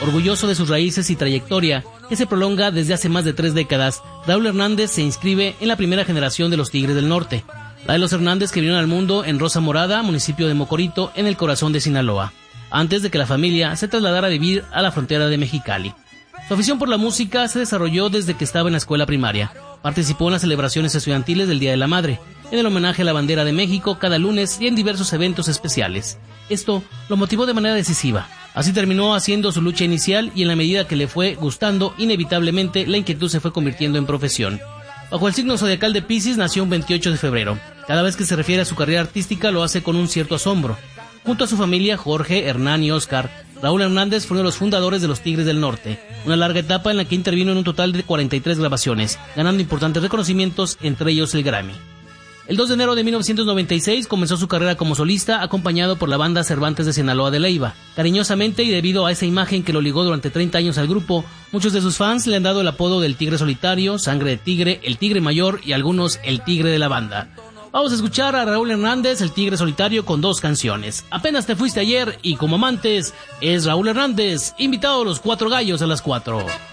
Orgulloso de sus raíces y trayectoria, que se prolonga desde hace más de 3 décadas, Raúl Hernández se inscribe en la primera generación de los Tigres del Norte, la de los Hernández que vinieron al mundo en Rosa Morada, municipio de Mocorito, en el corazón de Sinaloa, antes de que la familia se trasladara a vivir a la frontera de Mexicali. Su afición por la música se desarrolló desde que estaba en la escuela primaria. Participó en las celebraciones estudiantiles del Día de la Madre, en el homenaje a la bandera de México cada lunes y en diversos eventos especiales. Esto lo motivó de manera decisiva. Así terminó haciendo su lucha inicial y en la medida que le fue gustando, inevitablemente la inquietud se fue convirtiendo en profesión. Bajo el signo zodiacal de Piscis nació un 28 de febrero. Cada vez que se refiere a su carrera artística lo hace con un cierto asombro. Junto a su familia, Jorge, Hernán y Oscar, Raúl Hernández fue uno de los fundadores de los Tigres del Norte, una larga etapa en la que intervino en un total de 43 grabaciones, ganando importantes reconocimientos, entre ellos el Grammy. El 2 de enero de 1996 comenzó su carrera como solista, acompañado por la banda Cervantes de Sinaloa de Leiva. Cariñosamente y debido a esa imagen que lo ligó durante 30 años al grupo, muchos de sus fans le han dado el apodo del Tigre Solitario, Sangre de Tigre, el Tigre Mayor y algunos el Tigre de la Banda. Vamos a escuchar a Raúl Hernández, el Tigre Solitario, con 2 canciones. Apenas te fuiste ayer y Como amantes es Raúl Hernández, invitado a los 4 gallos a las 4.